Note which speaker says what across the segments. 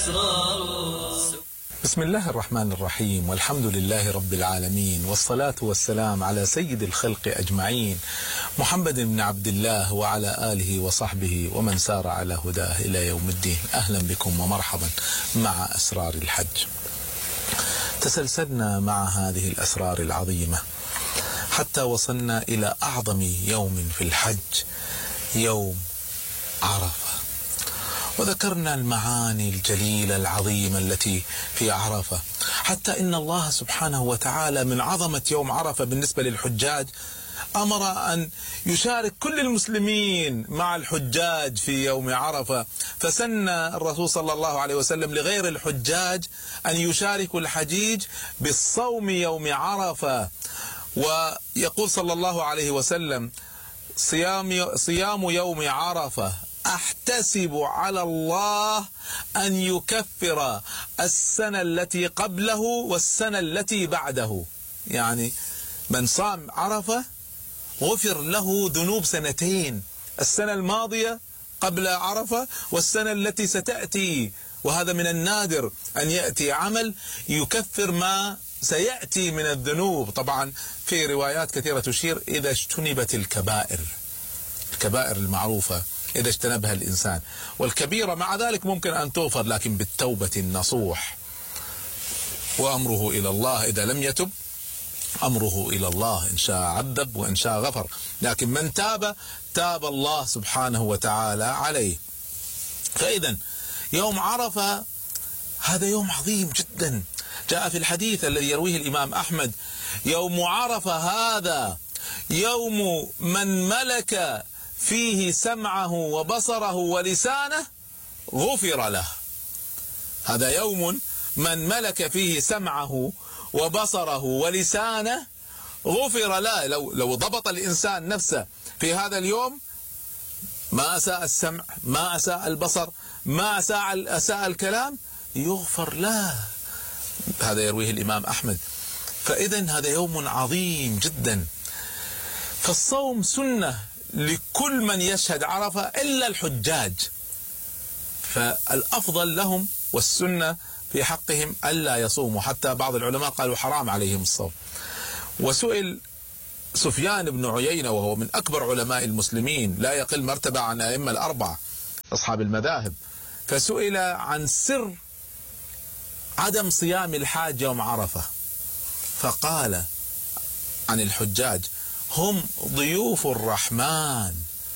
Speaker 1: بسم الله الرحمن الرحيم، والحمد لله رب العالمين، والصلاة والسلام على سيد الخلق أجمعين محمد بن عبد الله وعلى آله وصحبه ومن سار على هداه إلى يوم الدين. أهلا بكم ومرحبا مع أسرار الحج. تسلسلنا مع هذه الأسرار العظيمة حتى وصلنا إلى أعظم يوم في الحج، يوم عرفة، وذكرنا المعاني الجليلة العظيمة التي في عرفة، حتى إن الله سبحانه وتعالى من عظمة يوم عرفة بالنسبة للحجاج أمر أن يشارك كل المسلمين مع الحجاج في يوم عرفة، فسن الرسول صلى الله عليه وسلم لغير الحجاج أن يشاركوا الحجيج بالصوم يوم عرفة. ويقول صلى الله عليه وسلم: صيام يوم عرفة أحتسب على الله أن يكفر السنة التي قبله والسنة التي بعده. يعني من صام عرفة غفر له ذنوب سنتين، السنة الماضية قبل عرفة والسنة التي ستأتي، وهذا من النادر أن يأتي عمل يكفر ما سيأتي من الذنوب. طبعا في روايات كثيرة تشير إذا اجتنبت الكبائر المعروفة، إذا اجتنبها الإنسان، والكبيرة مع ذلك ممكن أن تغفر لكن بالتوبة النصوح، وأمره إلى الله. إذا لم يتب أمره إلى الله، إن شاء عذب وإن شاء غفر، لكن من تاب الله سبحانه وتعالى عليه. فإذا يوم عرفة هذا يوم عظيم جدا. جاء في الحديث الذي يرويه الإمام أحمد: يوم عرفة هذا يوم من ملك فيه سمعه وبصره ولسانه غفر له. هذا يوم من ملك فيه سمعه وبصره ولسانه غفر له. لو ضبط الإنسان نفسه في هذا اليوم، ما أساء السمع، ما أساء البصر، ما أساء الكلام، يغفر له. هذا يرويه الإمام أحمد. فإذا هذا يوم عظيم جدا. فالصوم سنة لكل من يشهد عرفة إلا الحجاج، فالأفضل لهم والسنة في حقهم ألا يصوموا، حتى بعض العلماء قالوا حرام عليهم الصوم. وسئل سفيان بن عيينة وهو من أكبر علماء المسلمين، لا يقل مرتبة عن أئمة الأربعة أصحاب المذاهب، فسئل عن سر عدم صيام الحاج يوم عرفة، فقال عن الحجاج: هم ضيوف الرحمن،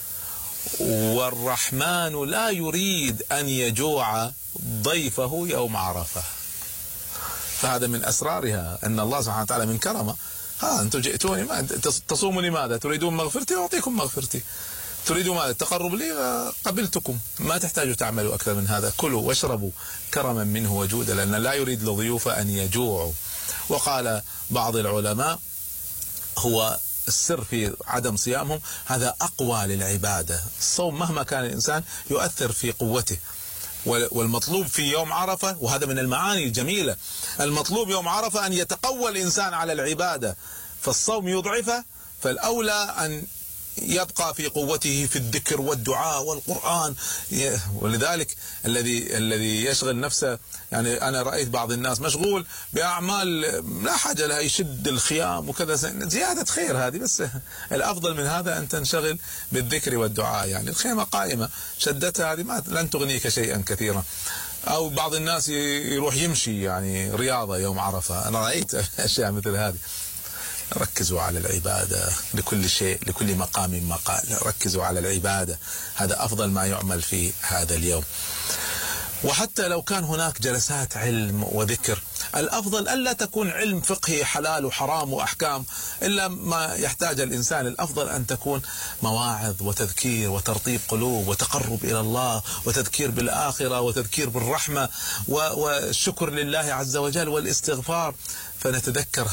Speaker 1: والرحمن لا يريد أن يجوع ضيفه يوم عرفة. فهذا من أسرارها أن الله سبحانه وتعالى من كرمه: أنتم جئتوني ما تصوموا لماذا؟ تريدون مغفرتي أعطيكم مغفرتي، تريدون ماذا؟ التقرب لي قبلتكم، ما تحتاجوا تعملوا أكثر من هذا، كلوا واشربوا كرما منه وجودا، لأن لا يريد لضيوف أن يجوعوا. وقال بعض العلماء: هو السر في عدم صيامهم هذا أقوى للعبادة. الصوم مهما كان الإنسان يؤثر في قوته، والمطلوب في يوم عرفة، وهذا من المعاني الجميلة، المطلوب يوم عرفة أن يتقوى الإنسان على العبادة، فالصوم يضعفه، فالأولى أن يبقى في قوته في الذكر والدعاء والقرآن. ولذلك الذي يشغل نفسه، يعني أنا رأيت بعض الناس مشغول بأعمال لا حاجة لها، يشد الخيام وكذا، زيادة خير هذه، بس الأفضل من هذا أن تنشغل بالذكر والدعاء. يعني الخيمة قائمة، شدتها هذه لن تغنيك شيئا كثيرا. أو بعض الناس يروح يمشي يعني رياضة يوم عرفة، أنا رأيت أشياء مثل هذه. ركزوا على العبادة، لكل شيء لكل مقام مقال، ركزوا على العبادة، هذا أفضل ما يعمل في هذا اليوم. وحتى لو كان هناك جلسات علم وذكر، الأفضل ألا تكون علم فقهي حلال وحرام وأحكام إلا ما يحتاج الإنسان، الأفضل أن تكون مواعظ وتذكير وترطيب قلوب وتقرب إلى الله وتذكير بالآخرة وتذكير بالرحمة والشكر لله عز وجل والاستغفار. فنتذكر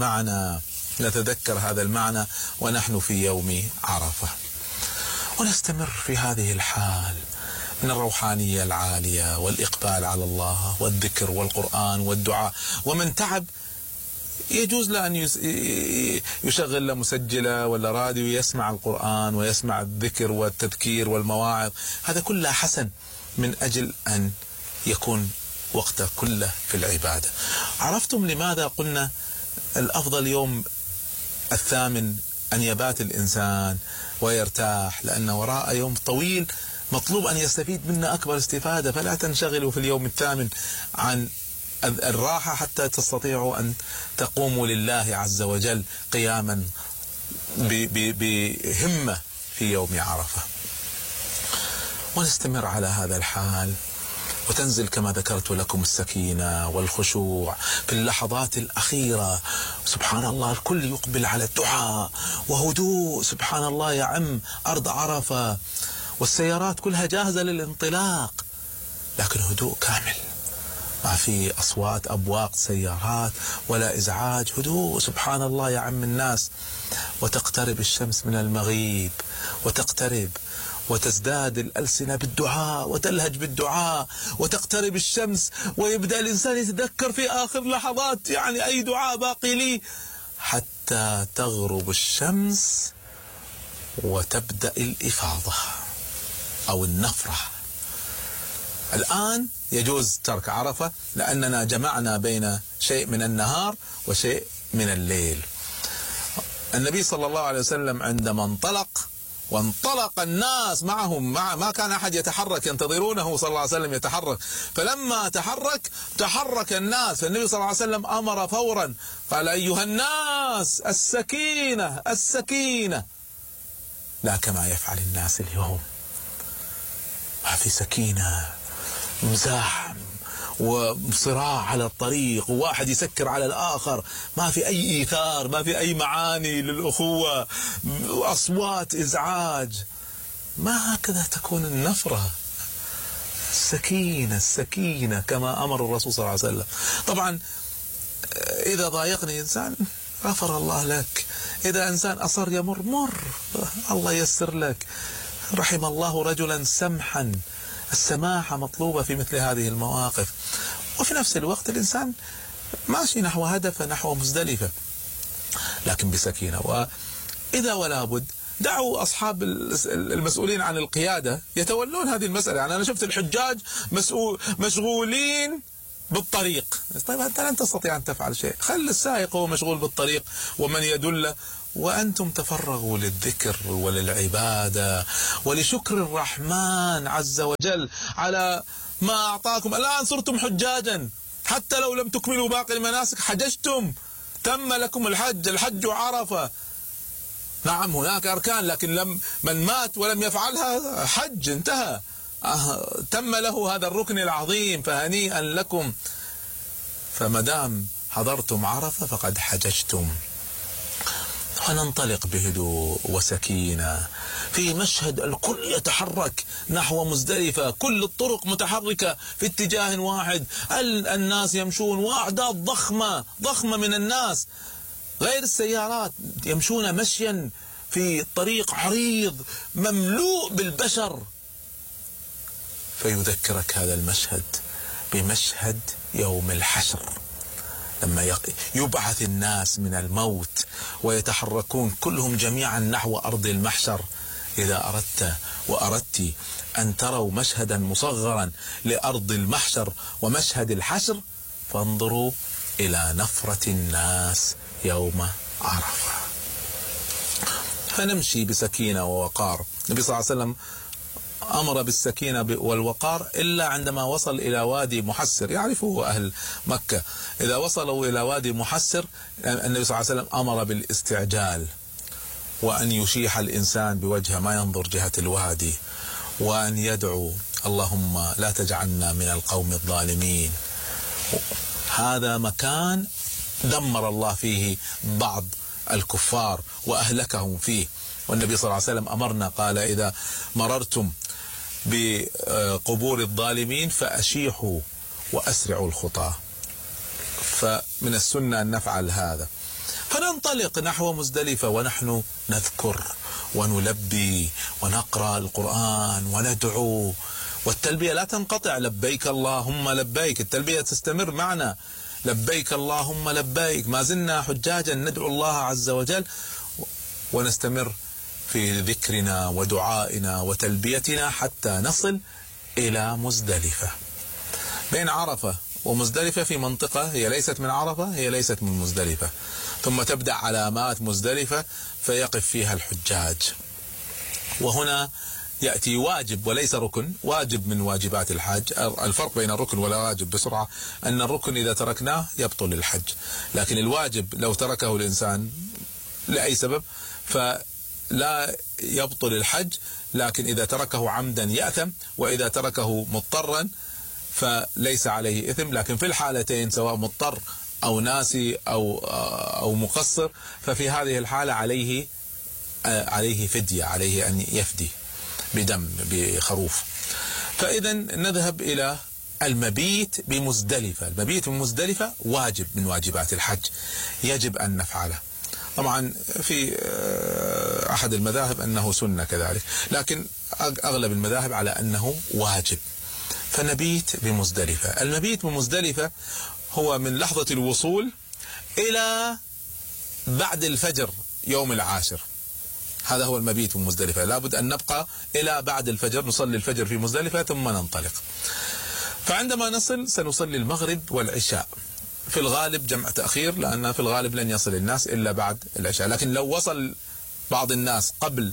Speaker 1: هذا المعنى ونحن في يوم عرفة، ونستمر في هذه الحال من الروحانية العالية والإقبال على الله والذكر والقرآن والدعاء. ومن تعب يجوز له أن يشغل له مسجلة ولا راديو، يسمع القرآن ويسمع الذكر والتذكير والمواعظ، هذا كله حسن من أجل أن يكون وقته كله في العبادة. عرفتم لماذا قلنا الأفضل يوم الثامن أن يبات الإنسان ويرتاح؟ لأن وراء يوم طويل مطلوب أن يستفيد منه أكبر استفادة، فلا تنشغلوا في اليوم الثامن عن الراحة حتى تستطيعوا أن تقوموا لله عز وجل قياما بهمة في يوم عرفة. ونستمر على هذا الحال، وتنزل كما ذكرت لكم السكينة والخشوع في اللحظات الأخيرة. سبحان الله، الكل يقبل على الدعاء وهدوء سبحان الله يعم أرض عرفة، والسيارات كلها جاهزة للانطلاق، لكن هدوء كامل، ما في أصوات أبواق سيارات ولا إزعاج، هدوء سبحان الله يعم الناس. وتقترب الشمس من المغيب، وتقترب وتزداد الألسنة بالدعاء وتلهج بالدعاء، وتقترب الشمس ويبدأ الإنسان يتذكر في آخر لحظات يعني أي دعاء باقي لي، حتى تغرب الشمس وتبدأ الإفاضة أو النفرة. الآن يجوز ترك عرفة لأننا جمعنا بين شيء من النهار وشيء من الليل. النبي صلى الله عليه وسلم عندما وانطلق الناس معهم، ما كان أحد يتحرك، ينتظرونه صلى الله عليه وسلم يتحرك، فلما تحرك الناس، فالنبي صلى الله عليه وسلم أمر فورا قال أيها الناس السكينة السكينة، لا كما يفعل الناس اليوم، ما في سكينة، مزاحم وصراع على الطريق، وواحد يسكر على الآخر، ما في أي إيثار، ما في أي معاني للأخوة، أصوات إزعاج. ما هكذا تكون النفرة. السكينة السكينة كما أمر الرسول صلى الله عليه وسلم. طبعا إذا ضايقني إنسان غفر الله لك، إذا إنسان أصر يمر مر، الله يسر لك. رحم الله رجلا سمحا. السماحة مطلوبة في مثل هذه المواقف. وفي نفس الوقت الإنسان ماشي نحو هدفه، نحو مزدلفة، لكن بسكينة. وإذا ولا بد دعوا أصحاب المسؤولين عن القيادة يتولون هذه المسألة. يعني أنا شفت الحجاج مشغولين بالطريق. طيب أنت لن تستطيع أن تفعل شيء، خل السائق هو مشغول بالطريق ومن يدله، وأنتم تفرغوا للذكر وللعبادة ولشكر الرحمن عز وجل على ما أعطاكم. الآن صرتم حجاجا، حتى لو لم تكملوا باقي المناسك حججتم، تم لكم الحج عرفة. نعم هناك أركان، لكن من مات ولم يفعلها حج انتهى، تم له هذا الركن العظيم، فهنيئا لكم. فمدام حضرتم عرفة فقد حججتم. وننطلق بهدوء وسكينة في مشهد الكل يتحرك نحو مزدلفة، كل الطرق متحركة في اتجاه واحد، الناس يمشون، وأعداد ضخمة من الناس غير السيارات، يمشون مشيا في طريق عريض مملوء بالبشر. فيذكرك هذا المشهد بمشهد يوم الحشر، لما يبعث الناس من الموت ويتحركون كلهم جميعا نحو أرض المحشر. إذا أردت وأردت أن تروا مشهدا مصغرا لأرض المحشر ومشهد الحشر، فانظروا إلى نفرة الناس يوم عرفة. فنمشي بسكينة ووقار. النبي صلى الله عليه وسلم أمر بالسكينة والوقار إلا عندما وصل إلى وادي محسر، يعرفه أهل مكة. إذا وصلوا إلى وادي محسر النبي صلى الله عليه وسلم أمر بالاستعجال، وأن يشيح الإنسان بوجهه ما ينظر جهة الوادي، وأن يدعو اللهم لا تجعلنا من القوم الظالمين. هذا مكان دمر الله فيه بعض الكفار وأهلكهم فيه، والنبي صلى الله عليه وسلم أمرنا قال إذا مررتم بقبور الظالمين فأشيحوا وأسرعوا الخطى. فمن السنة أن نفعل هذا. فننطلق نحو مزدلفة ونحن نذكر ونلبي ونقرأ القرآن وندعو، والتلبية لا تنقطع، لبيك اللهم لبيك، التلبية تستمر معنا، لبيك اللهم لبيك، ما زلنا حجاجا ندعو الله عز وجل، ونستمر في ذكرنا ودعائنا وتلبيتنا حتى نصل إلى مزدلفة. بين عرفة ومزدلفة في منطقة هي ليست من عرفة، هي ليست من مزدلفة، ثم تبدأ علامات مزدلفة فيقف فيها الحجاج. وهنا يأتي واجب وليس ركن، واجب من واجبات الحج. الفرق بين الركن والواجب بسرعة أن الركن إذا تركناه يبطل الحج، لكن الواجب لو تركه الإنسان لأي سبب فلا يبطل الحج، لكن إذا تركه عمدا يأثم، وإذا تركه مضطرا فليس عليه إثم. لكن في الحالتين سواء مضطر أو ناسي أو مقصر، ففي هذه الحالة عليه فدية، عليه أن يفدي بدم بخروف. فإذا نذهب إلى المبيت بمزدلفة. المبيت بمزدلفة واجب من واجبات الحج، يجب أن نفعله. طبعا في أحد المذاهب أنه سنة كذلك، لكن أغلب المذاهب على أنه واجب. فنبيت بمزدلفة. المبيت بمزدلفة هو من لحظة الوصول إلى بعد الفجر يوم العاشر، هذا هو المبيت بمزدلفة. لابد أن نبقى إلى بعد الفجر، نصلي الفجر في مزدلفة ثم ننطلق. فعندما نصل سنصلي المغرب والعشاء، في الغالب جمع تأخير، لأن في الغالب لن يصل الناس إلا بعد العشاء، لكن لو وصل بعض الناس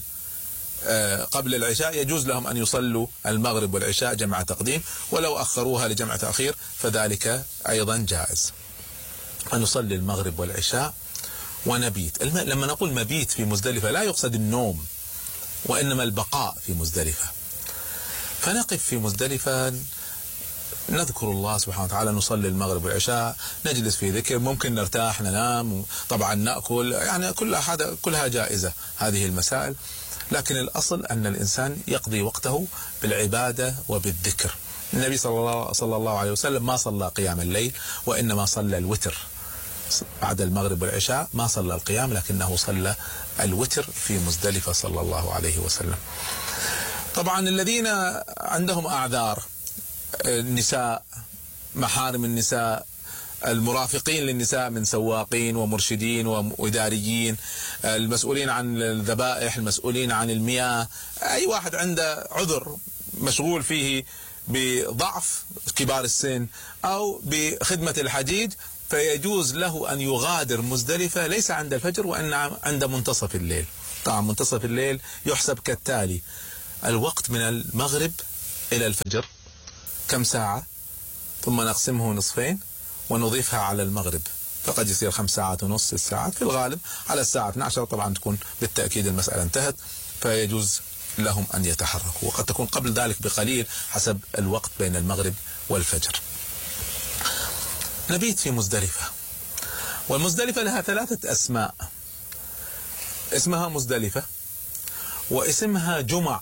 Speaker 1: قبل العشاء يجوز لهم أن يصلوا المغرب والعشاء جمع تقديم، ولو أخروها لجمع تأخير فذلك أيضا جائز. نصلي المغرب والعشاء ونبيت. لما نقول مبيت في مزدلفة لا يقصد النوم، وإنما البقاء في مزدلفة. فنقف في مزدلفة نذكر الله سبحانه وتعالى، نصلي المغرب والعشاء، نجلس في ذكر، ممكن نرتاح ننام، طبعا نأكل، يعني كلها جائزة هذه المسائل. لكن الأصل أن الإنسان يقضي وقته بالعبادة وبالذكر. النبي صلى الله عليه وسلم ما صلى قيام الليل، وإنما صلى الوتر بعد المغرب والعشاء، ما صلى القيام لكنه صلى الوتر في مزدلفة صلى الله عليه وسلم. طبعا الذين عندهم أعذار، النساء، محارم النساء، المرافقين للنساء من سواقين ومرشدين وإداريين، المسؤولين عن الذبائح، المسؤولين عن المياه، أي واحد عنده عذر مشغول فيه بضعف، كبار السن أو بخدمة الحجيج، فيجوز له أن يغادر مزدلفة ليس عند الفجر وإنما عند منتصف الليل. طبعا منتصف الليل يحسب كالتالي: الوقت من المغرب إلى الفجر كم ساعة؟ ثم نقسمه نصفين ونضيفها على المغرب، فقد يصير 5 ساعات ونص، 6 ساعات. في الغالب على الساعة 12 طبعا تكون بالتأكيد المسألة انتهت، فيجوز لهم أن يتحركوا، وقد تكون قبل ذلك بقليل حسب الوقت بين المغرب والفجر. نبيت في مزدلفة. والمزدلفة لها 3 أسماء: اسمها مزدلفة، واسمها جمع.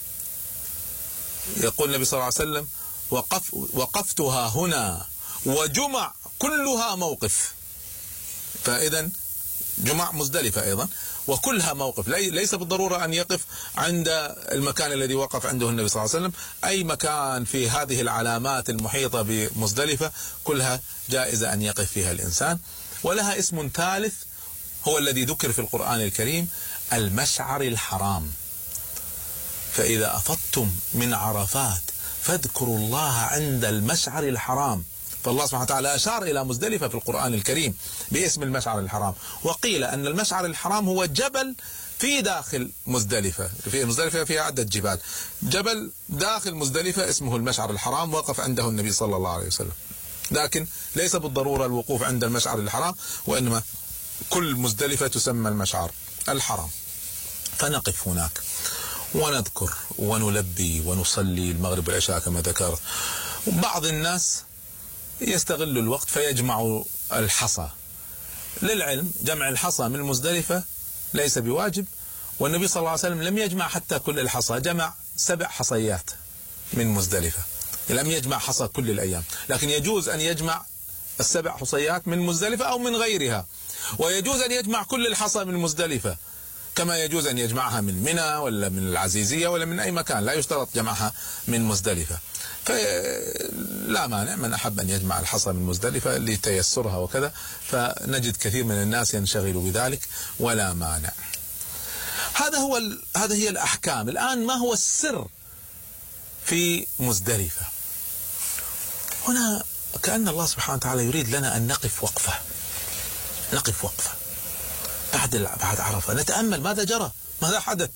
Speaker 1: يقول النبي صلى الله عليه وسلم: وقفتها هنا وجمع كلها موقف. فإذا جمع مزدلفة أيضا وكلها موقف، ليس بالضرورة أن يقف عند المكان الذي وقف عنده النبي صلى الله عليه وسلم، أي مكان في هذه العلامات المحيطة بمزدلفة كلها جائزة أن يقف فيها الإنسان. ولها اسم ثالث هو الذي ذكر في القرآن الكريم: المشعر الحرام. فإذا أفضتم من عرفات فاذكروا الله عند المشعر الحرام. فالله سبحانه وتعالى أشار إلى مزدلفة في القرآن الكريم باسم المشعر الحرام. وقيل أن المشعر الحرام هو جبل في داخل مزدلفة. في مزدلفة فيها عدة جبال، جبل داخل مزدلفة اسمه المشعر الحرام، وقف عنده النبي صلى الله عليه وسلم. لكن ليس بالضرورة الوقوف عند المشعر الحرام، وإنما كل مزدلفة تسمى المشعر الحرام. فنقف هناك ونذكر ونلبي ونصلي المغرب والعشاء كما ذكرت. وبعض الناس يستغل الوقت فيجمع الحصى. للعلم جمع الحصى من مزدلفة ليس بواجب، والنبي صلى الله عليه وسلم لم يجمع حتى كل الحصى، جمع 7 حصيات من مزدلفة، لم يجمع حصى كل الأيام. لكن يجوز أن يجمع 7 حصيات من مزدلفة أو من غيرها، ويجوز أن يجمع كل الحصى من مزدلفة، كما يجوز أن يجمعها من منى ولا من العزيزية ولا من أي مكان، لا يشترط جمعها من مزدلفة. فلا مانع من أحب أن يجمع الحصى من مزدلفة لتيسرها وكذا، فنجد كثير من الناس ينشغل بذلك ولا مانع. هذا هي الأحكام. الآن ما هو السر في مزدلفة؟ هنا كأن الله سبحانه وتعالى يريد لنا أن نقف وقفة بعد عرفة، نتأمل ماذا جرى، ماذا حدث.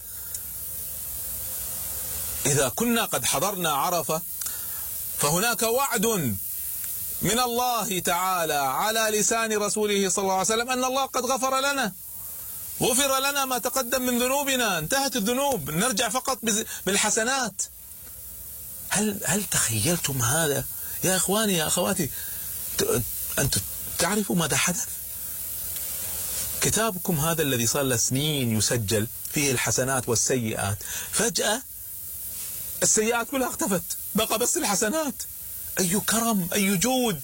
Speaker 1: إذا كنا قد حضرنا عرفة فهناك وعد من الله تعالى على لسان رسوله صلى الله عليه وسلم أن الله قد غفر لنا ما تقدم من ذنوبنا، انتهت الذنوب، نرجع فقط بالحسنات. هل تخيلتم هذا يا إخواني يا أخواتي؟ أنتم تعرفوا ماذا حدث؟ كتابكم هذا الذي صار له سنين يسجل فيه الحسنات والسيئات، فجأة السيئات كلها اختفت، بقى بس الحسنات. أي كرم، أي جود.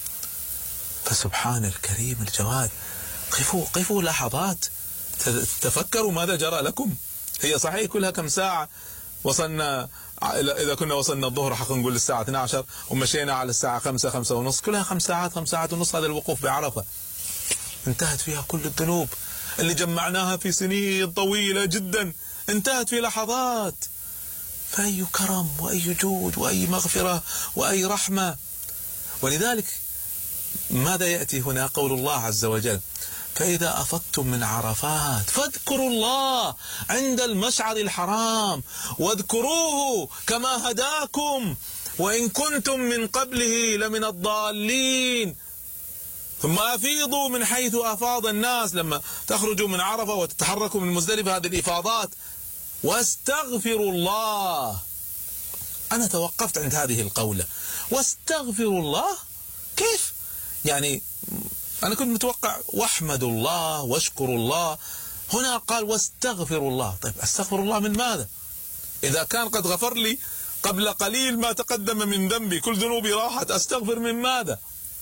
Speaker 1: فسبحان الكريم الجواد. قفوا لحظات، تفكروا ماذا جرى لكم. هي صحيح كلها كم ساعة، وصلنا إذا كنا وصلنا الظهر حق نقول الساعة 12 ومشينا على الساعة 5 ونص، كلها 5 ساعات ونص. هذا الوقوف بعرفة انتهت فيها كل الذنوب اللي جمعناها في سنين طويلة جدا، انتهت في لحظات. فأي كرم وأي جود وأي مغفرة وأي رحمة. ولذلك ماذا يأتي هنا؟ قول الله عز وجل: فإذا أفضتم من عرفات فاذكروا الله عند المشعر الحرام واذكروه كما هداكم وإن كنتم من قبله لمن الضالين ثم أفيضوا من حيث أفاض الناس. لما تخرجوا من عرفة وتتحركوا من مزدلفة، هذه الإفاضات، واستغفروا الله. أنا توقفت عند هذه القولة، واستغفروا الله. كيف يعني؟ أنا كنت متوقع واحمدوا الله واشكروا الله، هنا قال واستغفروا الله. طيب استغفر الله من ماذا؟ إذا كان قد غفر لي قبل قليل ما تقدم من ذنبي، كل ذنوبي راحت، أستغفر من ماذا؟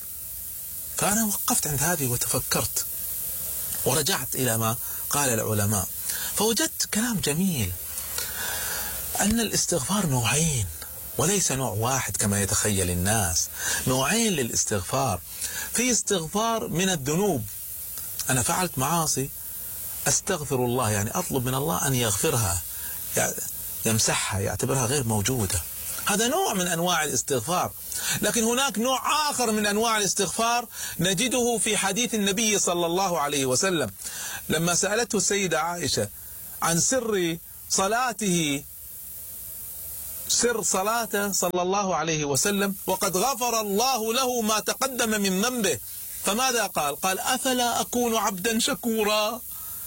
Speaker 1: فأنا وقفت عند هذه وتفكرت ورجعت إلى ما قال العلماء، فوجدت كلام جميل، أن الاستغفار نوعين وليس نوع واحد كما يتخيل الناس. نوعين للاستغفار. في استغفار من الذنوب، أنا فعلت معاصي أستغفر الله، يعني أطلب من الله أن يغفرها، يمسحها، يعتبرها غير موجودة. هذا نوع من أنواع الاستغفار. لكن هناك نوع آخر من أنواع الاستغفار نجده في حديث النبي صلى الله عليه وسلم لما سألته السيدة عائشة عن سر صلاته، سر صلاته صلى الله عليه وسلم وقد غفر الله له ما تقدم من ذنبه، فماذا قال؟ قال: أفلا أكون عبدا شكورا؟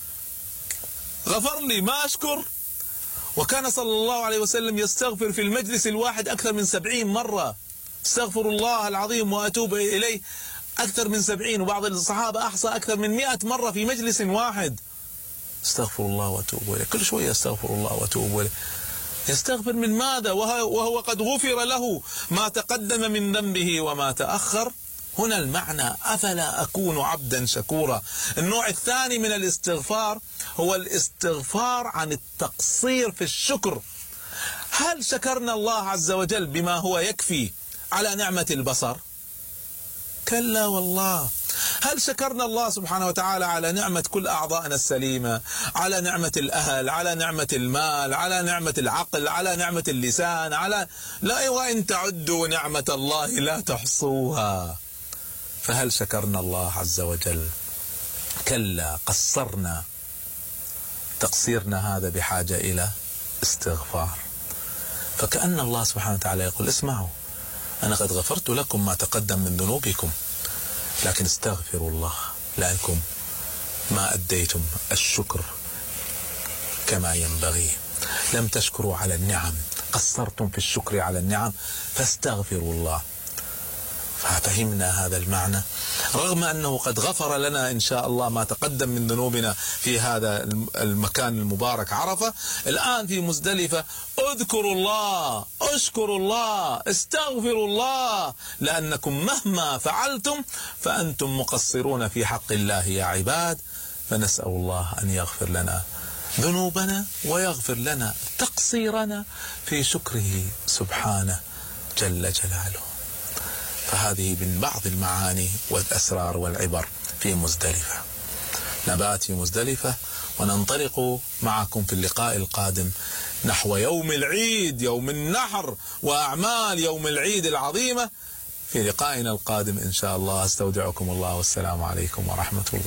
Speaker 1: غفر لي، ما أشكر؟ وكان صلى الله عليه وسلم يستغفر في المجلس الواحد أكثر من 70 مرة. استغفر الله العظيم وأتوب إليه أكثر من 70، وبعض الصحابة أحصى أكثر من 100 مرة في مجلس واحد. استغفر الله وأتوب إليه، كل شوية استغفر الله وأتوب إليه. يستغفر من ماذا وهو قد غفر له ما تقدم من ذنبه وما تأخر؟ هنا المعنى: أفلا أكون عبدا شكورا. النوع الثاني من الاستغفار هو الاستغفار عن التقصير في الشكر. هل شكرنا الله عز وجل بما هو يكفي على نعمة البصر؟ كلا والله. هل شكرنا الله سبحانه وتعالى على نعمة كل أعضائنا السليمة، على نعمة الأهل، على نعمة المال، على نعمة العقل، على نعمة اللسان، لا، وإن تعدوا نعمة الله لا تحصوها. فهل شكرنا الله عز وجل؟ كلا، قصرنا. تقصيرنا هذا بحاجة إلى استغفار. فكأن الله سبحانه وتعالى يقول: اسمعوا، أنا قد غفرت لكم ما تقدم من ذنوبكم، لكن استغفروا الله لأنكم ما أديتم الشكر كما ينبغي، لم تشكروا على النعم، قصرتم في الشكر على النعم، فاستغفروا الله. ففهمنا هذا المعنى، رغم أنه قد غفر لنا إن شاء الله ما تقدم من ذنوبنا في هذا المكان المبارك عرفة. الآن في مزدلفة اذكروا الله، اشكروا الله، استغفروا الله، لأنكم مهما فعلتم فأنتم مقصرون في حق الله يا عباد. فنسأل الله أن يغفر لنا ذنوبنا ويغفر لنا تقصيرنا في شكره سبحانه جل جلاله. فهذه من بعض المعاني والأسرار والعبر في مزدلفة. نبات في مزدلفة وننطلق معكم في اللقاء القادم نحو يوم العيد، يوم النحر، وأعمال يوم العيد العظيمة في لقائنا القادم إن شاء الله. استودعكم الله والسلام عليكم ورحمة الله.